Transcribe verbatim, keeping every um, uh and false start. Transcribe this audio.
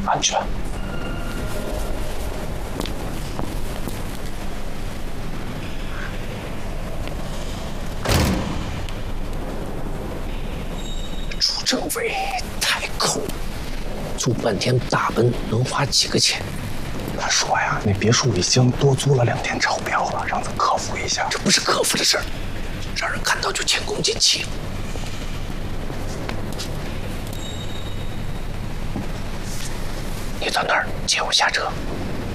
安全。 朱政委太抠，租半天大本能花几个钱？ 他说呀，那别墅已经多租了两天超标了，让咱克服一下。 这不是克服的事儿，让人看到就前功尽弃了。你到那儿接我下车。